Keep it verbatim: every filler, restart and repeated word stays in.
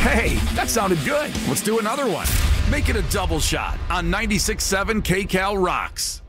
Hey, that sounded good. Let's do another one. Make it a double shot on ninety-six point seven K Cal Rocks.